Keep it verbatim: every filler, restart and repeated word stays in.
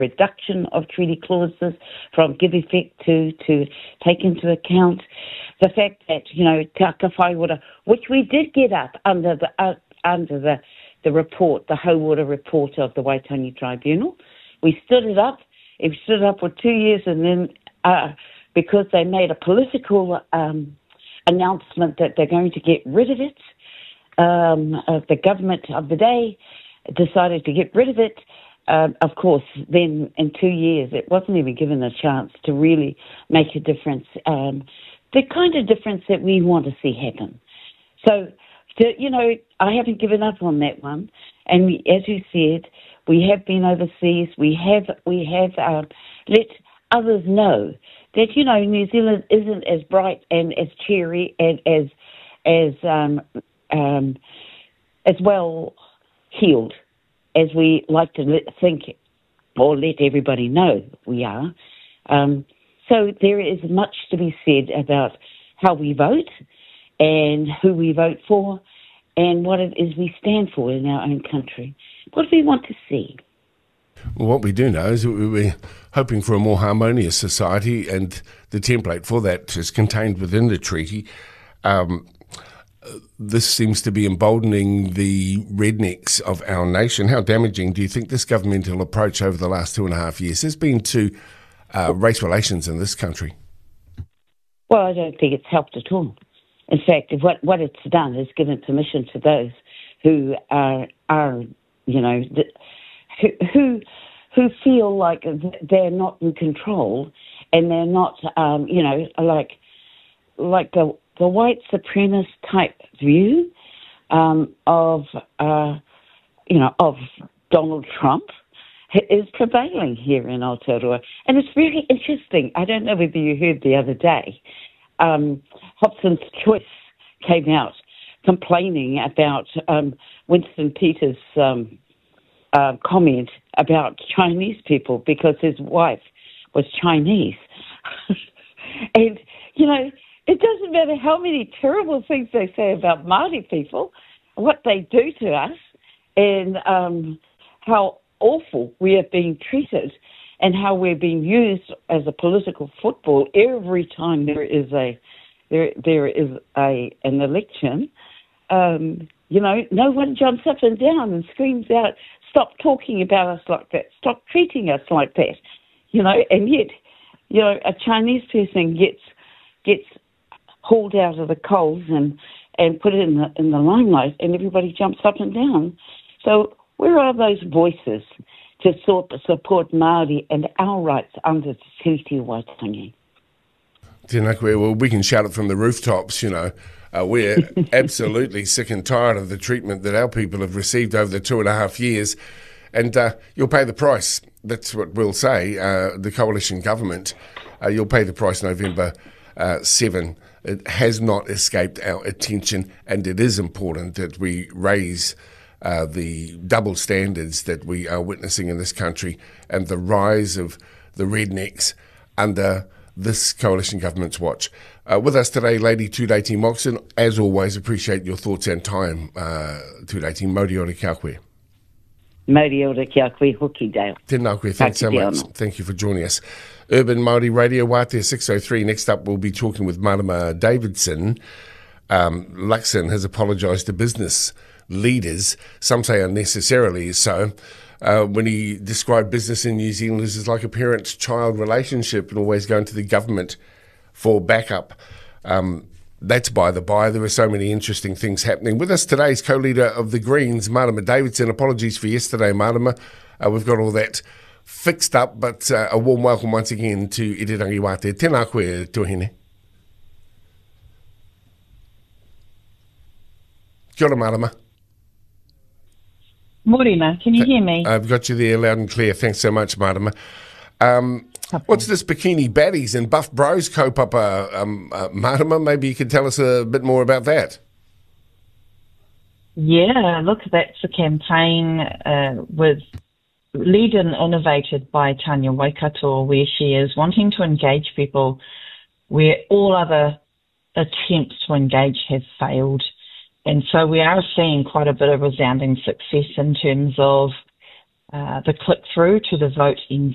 reduction of treaty clauses from give effect to, to take into account the fact that, you know, Te Aka Whaiora, which we did get up under the uh, under the, the report, the Hauora report of the Waitangi Tribunal. We stood it up. It stood up for two years, and then uh, because they made a political um, announcement that they're going to get rid of it, um, uh, the government of the day decided to get rid of it. Um, of course, then in two years, it wasn't even given a chance to really make a difference, um, the kind of difference that we want to see happen. So, to, you know, I haven't given up on that one. And we, as you said, we have been overseas. We have we have um, let others know that, you know, New Zealand isn't as bright and as cheery and as as um, um, as well healed as we like to let, think or let everybody know we are. Um, so there is much to be said about how we vote and who we vote for and what it is we stand for in our own country. What do we want to see? Well, what we do know is that we're hoping for a more harmonious society, and the template for that is contained within the treaty. Um, this seems to be emboldening the rednecks of our nation. How damaging do you think this governmental approach over the last two and a half years has been to uh, race relations in this country? Well, I don't think it's helped at all. In fact, what what it's done is given permission to those who are are you know who who, who feel like they're not in control, and they're not um, you know like like the the white supremacist type view um, of uh, you know of Donald Trump is prevailing here in Aotearoa, and it's very interesting. I don't know whether you heard the other day. Um, Hobson's Choice came out complaining about um, Winston Peters' um, uh, comment about Chinese people because his wife was Chinese. And, you know, it doesn't matter how many terrible things they say about Māori people, what they do to us, and um, how awful we are being treated, and how we're being used as a political football every time there is a there there is a an election. Um, you know, no one jumps up and down and screams out, "Stop talking about us like that! Stop treating us like that!" You know, and yet, you know, a Chinese person gets gets hauled out of the coals and and put in the in the limelight, and everybody jumps up and down. So where are those voices to sort support Māori and our rights under the Treaty of Waitangi? Tēnā koe, well, we can shout it from the rooftops, you know. Uh, we're absolutely sick and tired of the treatment that our people have received over the two and a half years, and uh, you'll pay the price. That's what we'll say, uh, the coalition government. Uh, you'll pay the price November uh, seventh. It has not escaped our attention, and it is important that we raise Uh, the double standards that we are witnessing in this country and the rise of the rednecks under this coalition government's watch. Uh, with us today, Lady Tūleiti Moxon. As always, appreciate your thoughts and time, uh, Tūleiti. Mauri ora kia koe. Mauri ora kia koe hoki deo. Tēnā koe, thanks so much. Thank you for joining us. Urban Māori Radio, Wātea six oh three. Next up, we'll be talking with Marama Davidson. Um, Luxon has apologised to business leaders, some say unnecessarily so, uh, when he described business in New Zealand as like a parent-child relationship and always going to the government for backup. Um, that's by the by. There are so many interesting things happening. With us today is co-leader of the Greens, Marama Davidson. Apologies for yesterday, Marama. Uh, we've got all that fixed up, but uh, a warm welcome once again to Irirangi Wātea. Tēnā koe, Tuhine. Kia ora, Marama. Morena, can you hear me? I've got you there loud and clear. Thanks so much, Marama. Um, what's this bikini baddies and buff bros kaupapa, um, uh, Marama? Maybe you could tell us a bit more about that. Yeah, look, that's a campaign uh, with led and innovated by Tanya Waikato, where she is wanting to engage people where all other attempts to engage have failed. And so we are seeing quite a bit of resounding success in terms of uh, the click-through to the Vote in